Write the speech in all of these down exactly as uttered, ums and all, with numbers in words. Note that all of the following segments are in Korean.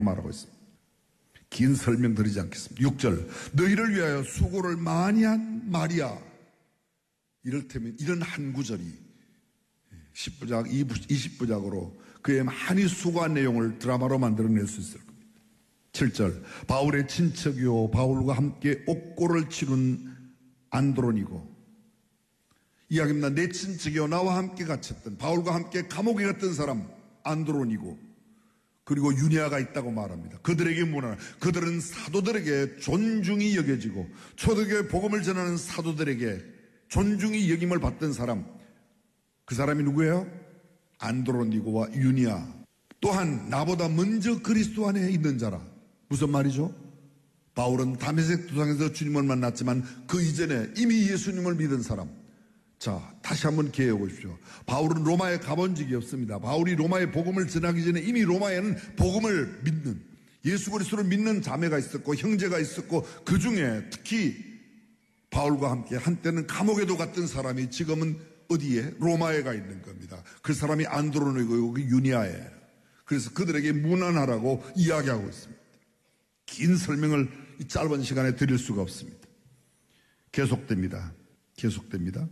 말하고 있습니다. 긴 설명 드리지 않겠습니다. 육 절, 너희를 위하여 수고를 많이 한 마리아. 이를테면 이런 한 구절이 십 부작, 이십 부작으로 그의 많이 수고한 내용을 드라마로 만들어낼 수 있을 겁니다. 칠 절, 바울의 친척이요 바울과 함께 옥고를 치룬 안드로니고. 이야기입니다. 내 친척이요 나와 함께 갇혔던, 바울과 함께 감옥에 갔던 사람 안드로니고, 그리고 유니아가 있다고 말합니다. 그들에게 문안, 그들은 사도들에게 존중이 여겨지고 초대교회 복음을 전하는 사도들에게 존중이 여김을 받던 사람, 그 사람이 누구예요? 안드로니고와 유니아. 또한 나보다 먼저 그리스도 안에 있는 자라. 무슨 말이죠? 바울은 다메섹 도상에서 주님을 만났지만 그 이전에 이미 예수님을 믿은 사람. 자, 다시 한번 기회해 보십시오. 바울은 로마에 가본 적이 없습니다. 바울이 로마에 복음을 전하기 전에 이미 로마에는 복음을 믿는, 예수 그리스도를 믿는 자매가 있었고 형제가 있었고, 그 중에 특히 바울과 함께 한때는 감옥에도 갔던 사람이 지금은 어디에? 로마에 가 있는 겁니다. 그 사람이 안드로니고 유니아예요. 그래서 그들에게 문안하라고 이야기하고 있습니다. 긴 설명을 이 짧은 시간에 드릴 수가 없습니다. 계속됩니다. 계속됩니다.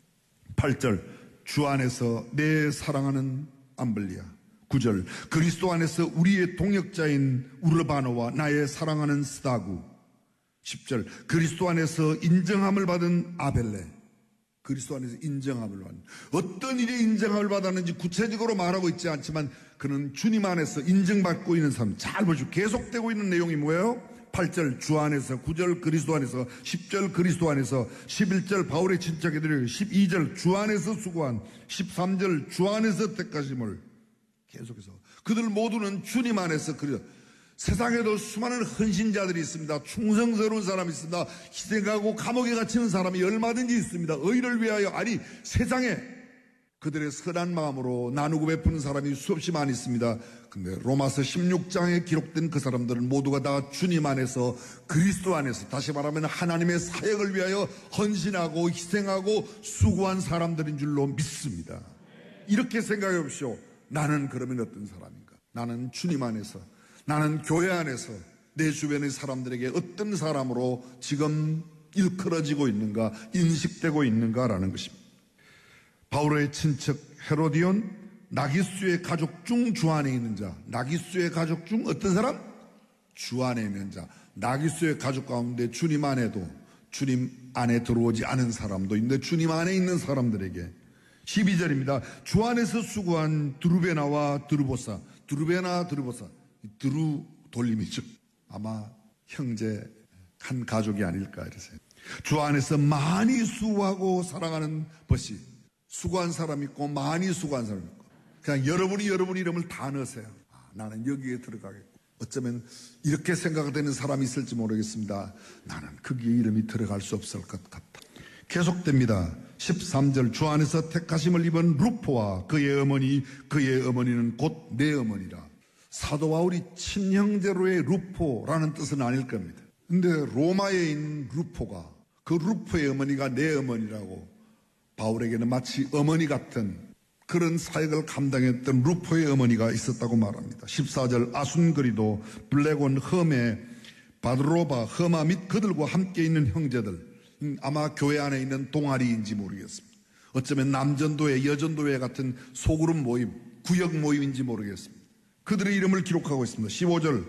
팔 절, 주 안에서 내 사랑하는 암블리아. 구 절, 그리스도 안에서 우리의 동역자인 우르바노와 나의 사랑하는 스다구. 십 절, 그리스도 안에서 인정함을 받은 아벨레. 그리스도 안에서 인정함을 받는, 어떤 일에 인정함을 받았는지 구체적으로 말하고 있지 않지만 그는 주님 안에서 인정받고 있는 사람. 잘 보시고 계속되고 있는 내용이 뭐예요? 팔 절 주 안에서, 구 절 그리스도 안에서, 십 절 그리스도 안에서, 십일 절 바울의 친척이들, 십이 절 주 안에서 수고한, 십삼 절 주 안에서 택하심을. 계속해서 그들 모두는 주님 안에서. 그려 세상에도 수많은 헌신자들이 있습니다. 충성스러운 사람이 있습니다. 희생하고 감옥에 갇히는 사람이 얼마든지 있습니다. 의를 위하여. 아니, 세상에 그들의 선한 마음으로 나누고 베푸는 사람이 수없이 많이 있습니다. 근데 로마서 십육 장에 기록된 그 사람들은 모두가 다 주님 안에서, 그리스도 안에서, 다시 말하면 하나님의 사역을 위하여 헌신하고 희생하고 수고한 사람들인 줄로 믿습니다. 이렇게 생각해 보십시오. 나는 그러면 어떤 사람인가? 나는 주님 안에서, 나는 교회 안에서 내 주변의 사람들에게 어떤 사람으로 지금 일컬어지고 있는가, 인식되고 있는가라는 것입니다. 바울의 친척 헤로디온, 나기수의 가족 중 주 안에 있는 자. 나기수의 가족 중 어떤 사람? 주 안에 있는 자. 나기수의 가족 가운데 주님 안에도, 주님 안에 들어오지 않은 사람도 있는데 주님 안에 있는 사람들에게. 십이 절입니다. 주 안에서 수고한 드루베나와 드루보사. 드루베나, 드루보사. 드루 돌림이죠. 아마 형제 한 가족이 아닐까 이러세요. 주 안에서 많이 수고하고 사랑하는 벗이. 수고한 사람 있고 많이 수고한 사람 있고, 그냥 여러분이 여러분 이름을 다 넣으세요. 아, 나는 여기에 들어가겠고. 어쩌면 이렇게 생각되는 사람이 있을지 모르겠습니다. 나는 거기에 이름이 들어갈 수 없을 것 같다. 계속됩니다. 십삼 절 주 안에서 택하심을 입은 루포와 그의 어머니, 그의 어머니는 곧 내 어머니라. 사도 바울이 친형제로의 루포라는 뜻은 아닐 겁니다. 근데 로마에 있는 루포가, 그 루포의 어머니가 내 어머니라고, 바울에게는 마치 어머니 같은 그런 사역을 감당했던 루포의 어머니가 있었다고 말합니다. 십사 절 아순그리도, 블레곤, 흠에, 바드로바, 흠아 및 그들과 함께 있는 형제들. 아마 교회 안에 있는 동아리인지 모르겠습니다. 어쩌면 남전도회, 여전도회 같은 소그룹 모임, 구역 모임인지 모르겠습니다. 그들의 이름을 기록하고 있습니다. 십오 절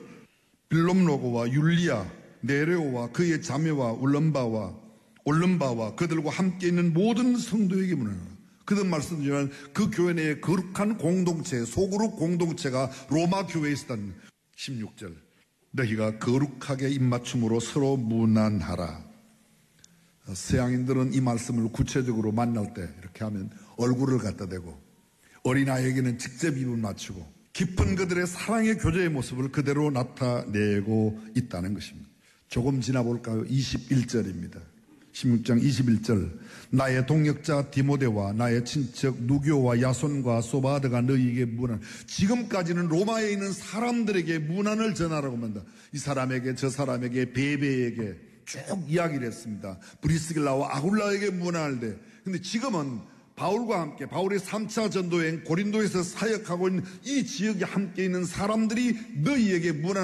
빌롬로고와 율리아, 네레오와 그의 자매와 울름바와 올름바와 그들과 함께 있는 모든 성도에게 문안하라. 그들 말씀드리면 그 교회 내에 거룩한 공동체, 소그룹 공동체가 로마 교회에 있었다는. 십육 절 너희가 거룩하게 입맞춤으로 서로 문안하라. 서양인들은 이 말씀을 구체적으로 만날 때 이렇게 하면 얼굴을 갖다 대고, 어린아이에게는 직접 입을 맞추고 깊은 그들의 사랑의 교제의 모습을 그대로 나타내고 있다는 것입니다. 조금 지나볼까요? 이십일 절입니다. 십육 장 이십일 절 나의 동역자 디모데와 나의 친척 누교와 야손과 소바드가 너희에게 문안. 지금까지는 로마에 있는 사람들에게 문안을 전하라고 한다. 이 사람에게 저 사람에게 베베에게 쭉 이야기를 했습니다. 브리스길라와 아굴라에게 문안할 때. 근데 지금은 바울과 함께 바울의 삼 차 전도여행 고린도에서 사역하고 있는 이 지역에 함께 있는 사람들이 너희에게 문안